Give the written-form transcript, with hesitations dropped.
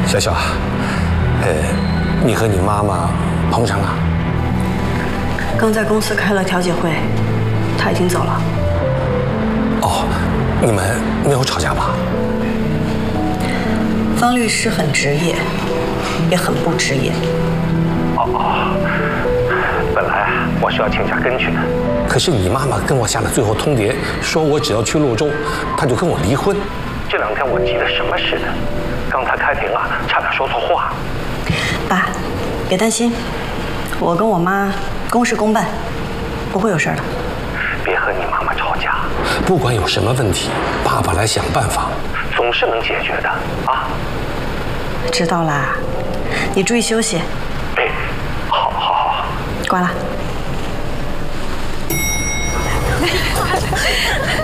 小小，你和你妈妈碰上了？ 刚在公司开了调解会，她已经走了。 哦，你们没有吵架吧？ 方律师很职业，也很不职业。 本来我是要请假跟去的，可是你妈妈跟我下了最后通牒，说我只要去潞州，她就跟我离婚。这2天我急得什么似的，刚才开庭啊，差点说错话。 爸，别担心，我跟我妈公事公办，不会有事的。 别和你妈妈吵架，不管有什么问题，爸爸来想办法，总是能解决的啊。 知道啦，你注意休息。 哎，好。 挂了。